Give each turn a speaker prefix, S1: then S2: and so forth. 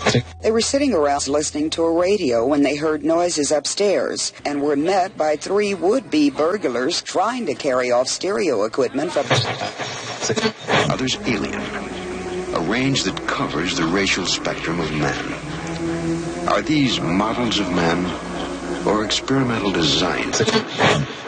S1: They were sitting around listening to a radio when they heard noises upstairs and were met by 3 would-be burglars trying to carry off stereo equipment from...
S2: Others alien. A range that covers the racial spectrum of men. Are these models of men or experimental designs?